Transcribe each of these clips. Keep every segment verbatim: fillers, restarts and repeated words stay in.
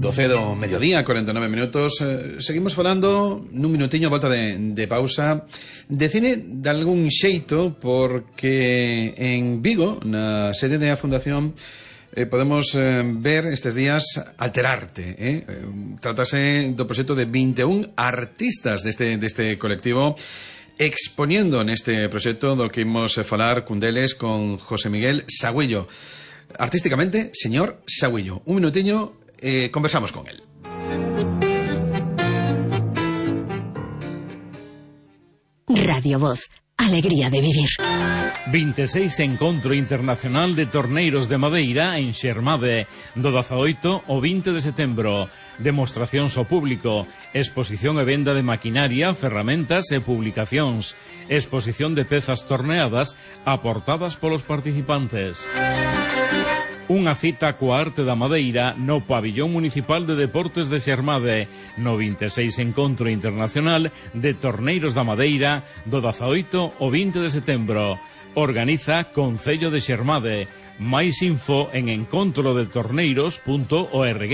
doce do mediodía, cuarenta e nove minutos. eh, Seguimos falando nun minutiño a volta de, de pausa de cine de algún xeito, porque en Vigo, na sede da Fundación, eh, podemos eh, ver estes días Alterarte, eh? Trátase do proxecto de vinte e un artistas deste, deste colectivo expoñendo neste proxecto do que imos falar cun deles, con José Miguel Sagüello. Artísticamente, señor Sagüello, un minutiño, eh, conversamos con él. Radio Voz, alegría de vivir. vinte e seis Encontro Internacional de Torneiros de Madeira en Xermade, do dezaoito ao vinte de setembro. Demostracións ao público, exposición e venda de maquinaria, ferramentas e publicacións, exposición de pezas torneadas aportadas polos participantes. Unha cita coa arte da madeira no Pabillón Municipal de Deportes de Xermade, no vinte e seis Encontro Internacional de Torneiros da Madeira, do dezaoito ao vinte de setembro. Organiza Concello de Xermade. Máis info en encontro de torneiros punto org.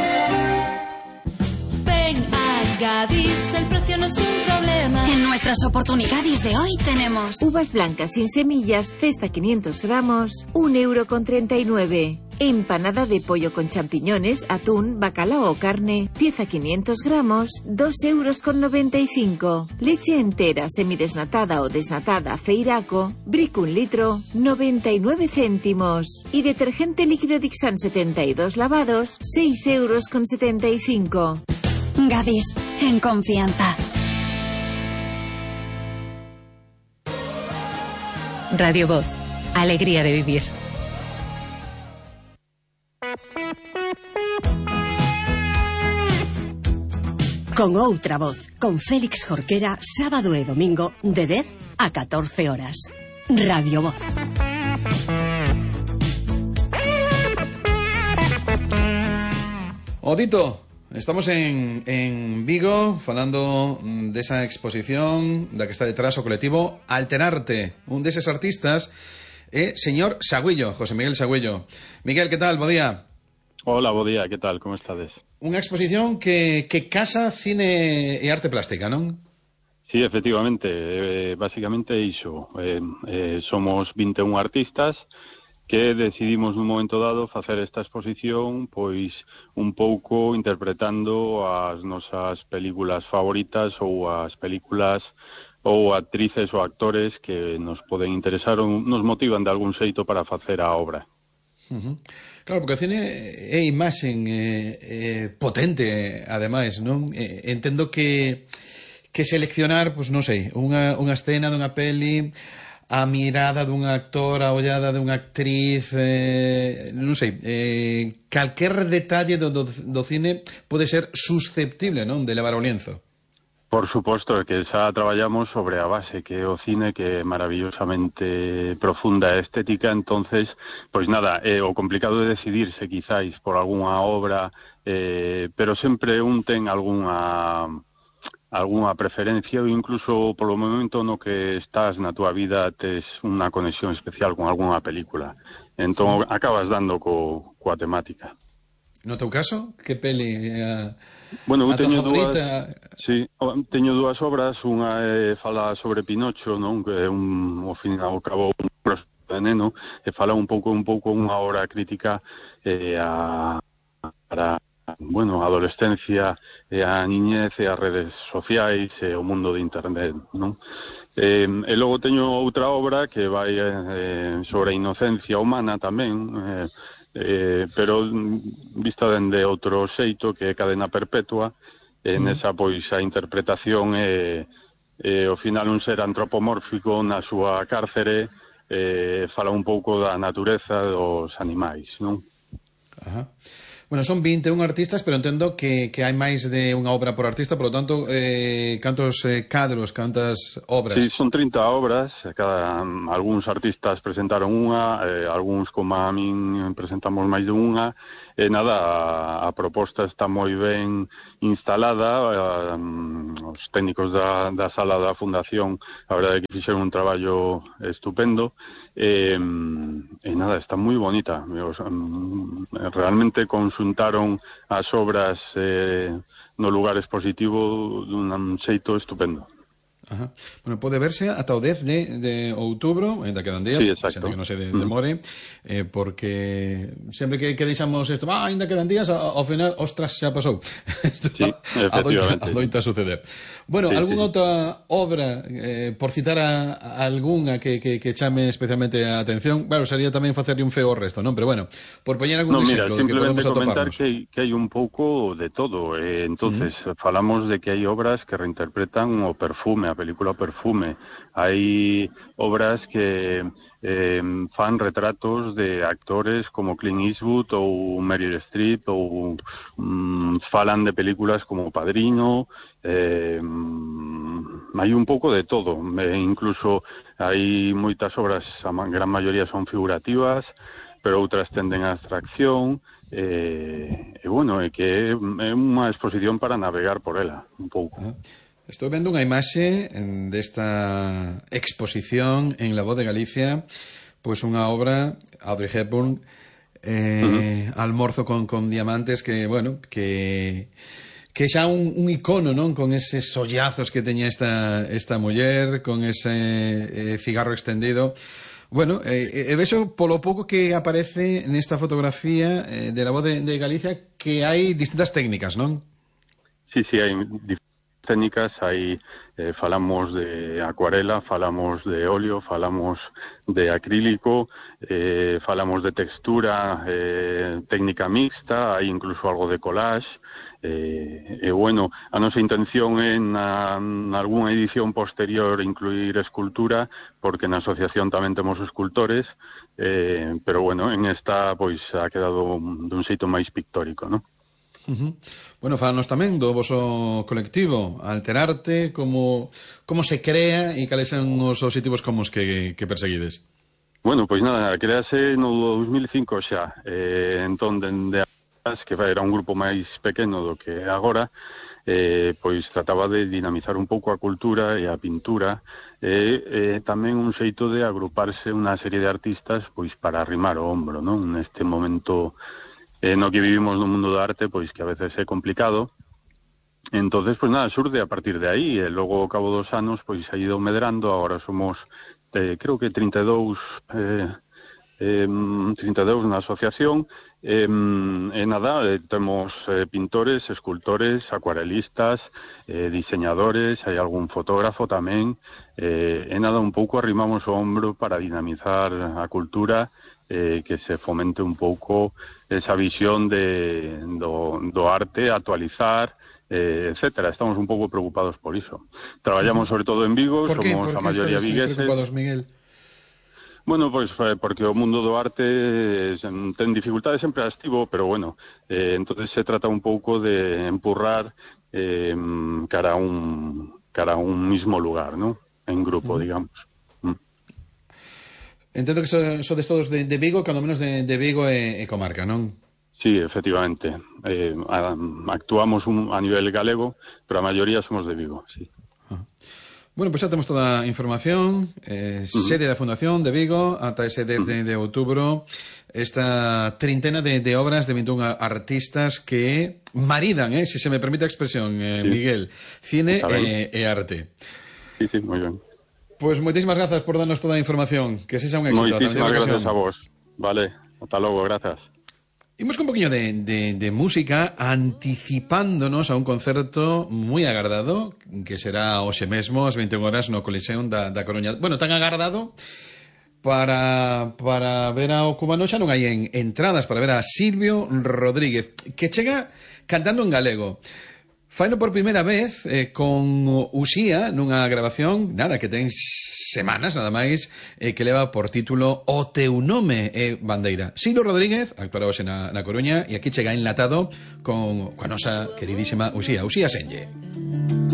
Ven a Gadis, el precio no es un problema. En nuestras oportunidades de hoy tenemos uvas blancas sin semillas, cesta quinientos gramos, un euro con treinta y nueve. Empanada de pollo con champiñones, atún, bacalao o carne, pieza quinientos gramos, dos euros con noventa y cinco. Leche entera, semidesnatada o desnatada, Feiraco, Brick un litro, noventa y nueve céntimos. Y detergente líquido Dixan setenta y dos lavados, seis euros con setenta y cinco. Gadis, en confianza. Radio Voz, alegría de vivir. Con outra voz, con Félix Jorquera, sábado e domingo, de dez a catorce horas. Radio Voz. Odito, estamos en, en Vigo falando desa exposición da que está detrás o colectivo Alterarte. Un deses artistas é señor Sagüello, José Miguel Sagüello. Miguel, que tal? Bo día. Hola, bo día, que tal? Como estades? Unha exposición que, que casa cine e arte plástica, non? Sí, efectivamente, eh, basicamente iso. Eh, eh, somos vinte e un artistas que decidimos nun momento dado facer esta exposición, pois un pouco interpretando as nosas películas favoritas ou as películas ou actrices ou actores que nos poden interesar ou nos motivan de algún xeito para facer a obra. Uh-huh. Claro, porque o cine é imaxen eh, eh, potente, ademais, non? Eh, entendo que que seleccionar, pois non sei, unha, unha escena dunha peli, a mirada dun actor, a ollada dunha actriz, eh, non sei, eh, calquer detalle do, do, do cine pode ser susceptible, non, de levar ao lienzo. Por suposto, que xa traballamos sobre a base que é o cine, que é maravillosamente profunda e estética. Entonces, pois nada, é o complicado de decidirse quizáis por algunha obra, eh, pero sempre un ten algunha algunha preferencia, ou incluso polo momento no que estás na túa vida tes unha conexión especial con algunha película. Entón acabas dando co, coa temática. No teu caso, que peli é a, bueno, a teño favorita? Dúas, sí, teño dúas obras, unha é fala sobre Pinocho, non? Que é un, ao fin ao cabo un de neno, e fala un pouco un pouco unha obra crítica eh, a, para, bueno, a adolescencia e a niñez e as redes sociais e o mundo de internet, non? Eh, e logo teño outra obra que vai eh, sobre a inocencia humana tamén, eh, Eh, pero vista dende outro xeito, que é Cadena Perpetua. E sí. Nesa, pois, a interpretación é, é ao final un ser antropomórfico na súa cárcere, eh, fala un pouco da natureza dos animais, non? Ajá. Bueno, son vinte e un artistas, pero entendo que, que hai máis de unha obra por artista, por lo tanto, eh, cantos eh, cadros, cantas obras? Sí, son trinta obras, cada, algúns artistas presentaron unha, eh, algúns como a min presentamos máis de unha, e nada, a, a proposta está moi ben instalada, um, os técnicos da, da sala da Fundación, a verdade é que fixeron un traballo estupendo, e, e nada, está moi bonita, realmente con xuntaron as obras eh, no lugar expositivo dun xeito estupendo. Ajá. Bueno, pode verse ata o dez de, de outubro, ainda quedan días, sí, exacto. que non se de, demore, eh, porque sempre que, que deixamos isto, ah, ainda quedan días, ao, ao final, ostras, xa pasou. Isto sí, adoita, adoita suceder. Bueno, sí, algunha sí. outra obra, eh, por citar a, a algunha que, que, que chame especialmente a atención, claro, sería tamén facerle un feo ao resto, non? Pero bueno, por poñer algún no, mira, exemplo de que podemos comentar atoparnos. que, que hai un pouco de todo. Eh, entonces, uh -huh. falamos de que hai obras que reinterpretan o perfume, a película Perfume. Hai obras que eh, fan retratos de actores como Clint Eastwood ou Meryl Streep ou um, falan de películas como Padrino. Eh, hai un pouco de todo. Eh, incluso hai moitas obras, a gran maioría son figurativas, pero outras tenden a abstracción. E, e bueno, é que é unha exposición para navegar por ela un pouco. Ah. Estou vendo unha imaxe desta exposición en La Voz de Galicia, pois unha obra, Audrey Hepburn, eh, uh -huh. Almorzo con, con diamantes, que, bueno, que que xa un, un icono, non? Con eses sollazos que teña esta, esta muller, con ese eh, cigarro extendido. Bueno, eh, eh, vexo polo pouco que aparece nesta fotografía eh, de La Voz de, de Galicia que hai distintas técnicas, non? Sí, sí, hai diferentes técnicas, aí eh, falamos de acuarela, falamos de óleo, falamos de acrílico, eh, falamos de textura, eh, técnica mixta, hai incluso algo de collage, eh, e bueno, a nosa intención é na, na algunha edición posterior incluir escultura, porque na asociación tamén temos escultores, eh, pero bueno, en esta pois ha quedado dun xeito máis pictórico, non? Uh -huh. Bueno, falanos tamén do voso colectivo Alterarte, como, como se crea e cales son os obxectivos comos que, que perseguides? Bueno, pois nada, crease no dos mil cinco xa, eh, entón dende as que era un grupo máis pequeno do que agora, eh, pois trataba de dinamizar un pouco a cultura e a pintura, e eh, tamén un xeito de agruparse unha serie de artistas pois para arrimar o hombro, non? Neste momento Eh, no que vivimos no mundo da arte, pois que a veces é complicado. Entonces, pois nada, surde a partir de aí, e logo ao cabo dos anos, pois ha ido medrando, agora somos, eh, creo que trinta e dous, eh, eh, trinta e dous na asociación, eh, e nada, eh, temos eh, pintores, escultores, acuarelistas, eh, diseñadores, hai algún fotógrafo tamén, eh, e nada, un pouco arrimamos o hombro para dinamizar a cultura, Eh, que se fomente un pouco esa visión de, do, do arte, actualizar, eh, etcétera. Estamos un pouco preocupados por iso. Traballamos sobre todo en Vigo, ¿Por qué? somos ¿Por a qué maioría estáis vigueses. preocupados, Miguel? Bueno, pois pues, porque o mundo do arte eh, ten dificultades sempre activo, pero bueno, eh, entonces se trata un pouco de empurrar eh, cara a un cara a un mismo lugar, ¿no? En grupo, uh -huh. digamos. Entendo que sodes todos de, de Vigo, cando menos de, de Vigo e, e comarca, non? Sí, efectivamente. Eh, a, actuamos un, a nivel galego, pero a maioría somos de Vigo, sí. Ah. Bueno, pois pues xa temos toda a información, eh, uh -huh. sede da Fundación de Vigo, ata ese dez de, de outubro, esta trintena de, de obras de vinte e un artistas que maridan, eh, se se me permite a expresión, eh, sí. Miguel, cine e, e arte. Sí, sí, moi ben. Pues moitísimas grazas por darnos toda a información. Que sexa un éxito. Moitísimas gracias a vos. Vale, hasta logo, grazas. Imos con un poquinho de, de, de música anticipándonos a un concerto moi agardado que será hoxe mesmo ás vinte e unha horas no Coliseum da, da Coruña. Bueno, tan agardado para, para ver ao cubano xa non hai en, entradas para ver a Silvio Rodríguez, que chega cantando en galego. Faino por primeira vez eh, con Uxía nunha grabación, nada, que ten semanas, nada máis, eh, que leva por título O teu nome é bandeira. Silvio Rodríguez actuará hoxe na, na Coruña e aquí chega enlatado con, con a nosa queridísima Uxía, Uxía Senlle.